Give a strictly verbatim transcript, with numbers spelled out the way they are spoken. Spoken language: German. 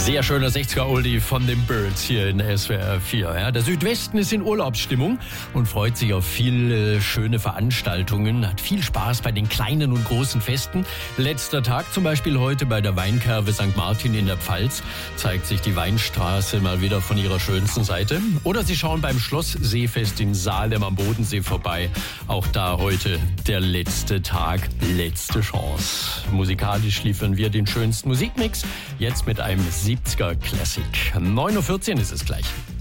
Sehr schöner sechziger-Oldie von den Birds hier in S W R vier. Ja, der Südwesten ist in Urlaubsstimmung und freut sich auf viele schöne Veranstaltungen, hat viel Spaß bei den kleinen und großen Festen. Letzter Tag zum Beispiel heute bei der Weinkerve Sankt Martin in der Pfalz zeigt sich die Weinstraße mal wieder von ihrer schönsten Seite. Oder Sie schauen beim Schlossseefest in Salem am Bodensee vorbei. Auch da heute der letzte Tag, letzte Chance. Musikalisch liefern wir den schönsten Musikmix, jetzt mit einem siebziger Classic. neun Uhr vierzehn ist es gleich.